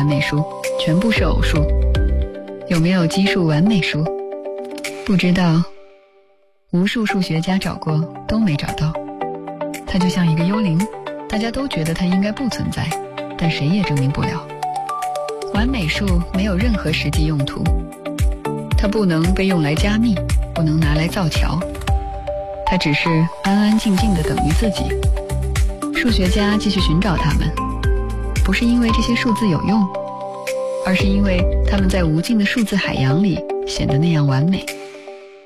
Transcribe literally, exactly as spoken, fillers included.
完美数，全部是偶数。有没有奇数完美数？不知道，无数数学家找过都没找到。它就像一个幽灵，大家都觉得它应该不存在，但谁也证明不了。完美数没有任何实际用途，它不能被用来加密，不能拿来造桥，它只是安安静静地等于自己。数学家继续寻找它们，不是因为这些数字有用，而是因为它们在无尽的数字海洋里显得那样完美。